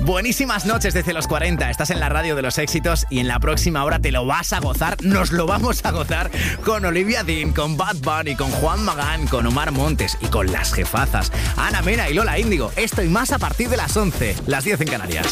Buenísimas noches desde los 40. Estás en la radio de los éxitos y en la próxima hora te lo vas a gozar, nos lo vamos a gozar con Olivia Dean, con Bad Bunny, con Juan Magán, con Omar Montes y con las jefazas Ana Mena y Lola Índigo. Esto y más a partir de las 11, las 10 en Canarias.